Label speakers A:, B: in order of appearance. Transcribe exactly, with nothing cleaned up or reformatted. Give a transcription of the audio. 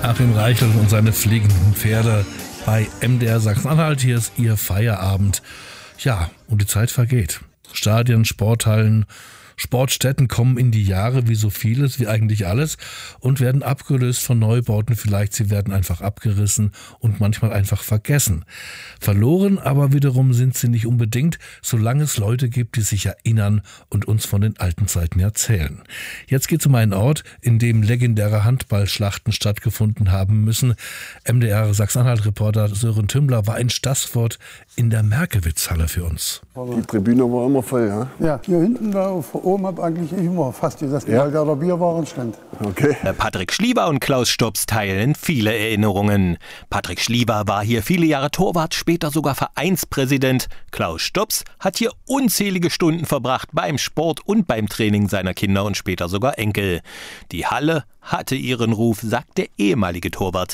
A: Achim Reichelt und seine fliegenden Pferde bei M D R Sachsen-Anhalt. Hier ist Ihr Feierabend. Ja, und die Zeit vergeht. Stadien, Sporthallen, Sportstätten kommen in die Jahre, wie so vieles, wie eigentlich alles, und werden abgelöst von Neubauten. Vielleicht sie werden einfach abgerissen und manchmal einfach vergessen. Verloren aber wiederum sind sie nicht unbedingt, solange es Leute gibt, die sich erinnern und uns von den alten Zeiten erzählen. Jetzt geht es um einen Ort, in dem legendäre Handballschlachten stattgefunden haben müssen. M D R Sachsen-Anhalt-Reporter Sören Tümmler war in Staßfurt in der Merkewitz-Halle für uns.
B: Die Tribüne war immer voll, ja?
C: Ja, hier hinten da auf oben hat eigentlich immer fast dieses
B: Ja.
C: Waldauer Bierwaren stand.
B: Okay.
D: Patrick Schliever und Klaus Stubbs teilen viele Erinnerungen. Patrick Schliever war hier viele Jahre Torwart, später sogar Vereinspräsident. Klaus Stubbs hat hier unzählige Stunden verbracht beim Sport und beim Training seiner Kinder und später sogar Enkel. Die Halle hatte ihren Ruf, sagt der ehemalige Torwart